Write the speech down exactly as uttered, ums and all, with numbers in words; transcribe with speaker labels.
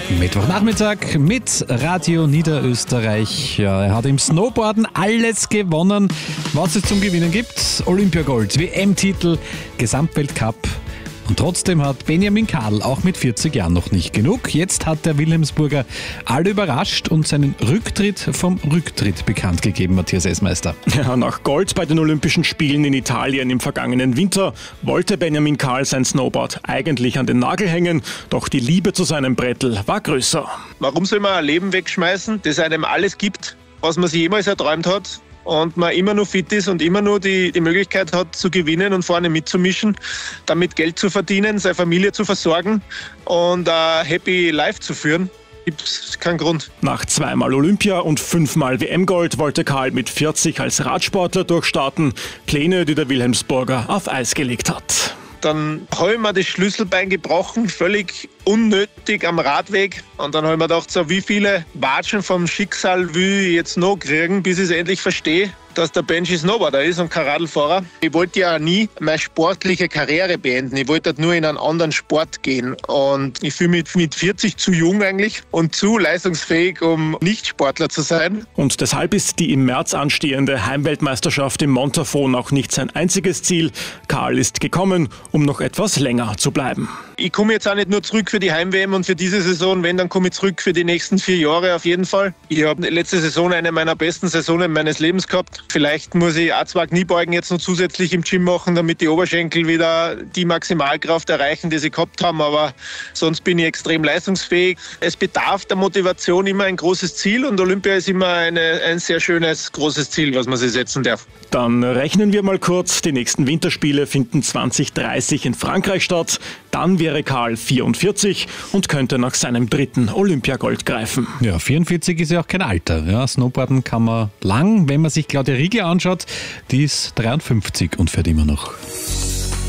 Speaker 1: Mittwochnachmittag mit Radio Niederösterreich. Ja, er hat im Snowboarden alles gewonnen, was es zum Gewinnen gibt. Olympiagold, W M-Titel, Gesamtweltcup. Und trotzdem hat Benjamin Karl auch mit vierzig Jahren noch nicht genug. Jetzt hat der Wilhelmsburger alle überrascht und seinen Rücktritt vom Rücktritt bekannt gegeben, Matthias Essmeister.
Speaker 2: Ja, nach Gold bei den Olympischen Spielen in Italien im vergangenen Winter wollte Benjamin Karl sein Snowboard eigentlich an den Nagel hängen, doch die Liebe zu seinem Brettel war größer.
Speaker 3: Warum soll man ein Leben wegschmeißen, das einem alles gibt, was man sich jemals erträumt hat? Und man immer nur fit ist und immer nur die, die Möglichkeit hat zu gewinnen und vorne mitzumischen, damit Geld zu verdienen, seine Familie zu versorgen und ein Happy Life zu führen. Gibt es keinen Grund.
Speaker 2: Nach zweimal Olympia und fünfmal W M-Gold wollte Karl mit vierzig als Radsportler durchstarten. Pläne, die der Wilhelmsburger auf Eis gelegt hat.
Speaker 3: Dann habe ich mir das Schlüsselbein gebrochen, völlig unnötig am Radweg. Und dann habe ich mir gedacht, so wie viele Watschen vom Schicksal will ich jetzt noch kriegen, bis ich es endlich verstehe, dass der Benji Snowboarder ist und kein Radlfahrer. Ich wollte ja nie meine sportliche Karriere beenden. Ich wollte nur in einen anderen Sport gehen. Und ich fühle mich mit vierzig zu jung eigentlich und zu leistungsfähig, um nicht Sportler zu sein.
Speaker 2: Und deshalb ist die im März anstehende Heimweltmeisterschaft im Montafon auch nicht sein einziges Ziel. Karl ist gekommen, um noch etwas länger zu bleiben.
Speaker 3: Ich komme jetzt auch nicht nur zurück für die Heim-W M und für diese Saison, wenn, dann komme ich zurück für die nächsten vier Jahre auf jeden Fall. Ich habe letzte Saison eine meiner besten Saisonen meines Lebens gehabt. Vielleicht muss ich auch zwei Kniebeugen jetzt noch zusätzlich im Gym machen, damit die Oberschenkel wieder die Maximalkraft erreichen, die sie gehabt haben, aber sonst bin ich extrem leistungsfähig. Es bedarf der Motivation immer ein großes Ziel und Olympia ist immer eine, ein sehr schönes, großes Ziel, was man sich setzen darf.
Speaker 2: Dann rechnen wir mal kurz. Die nächsten Winterspiele finden zwanzig dreißig in Frankreich statt. Dann wäre Karl vierundvierzig und könnte nach seinem dritten Olympiagold greifen.
Speaker 1: Ja, vierundvierzig ist ja auch kein Alter. Ja, Snowboarden kann man lang, wenn man sich Claudia Riegler anschaut, die ist dreiundfünfzig und fährt immer noch.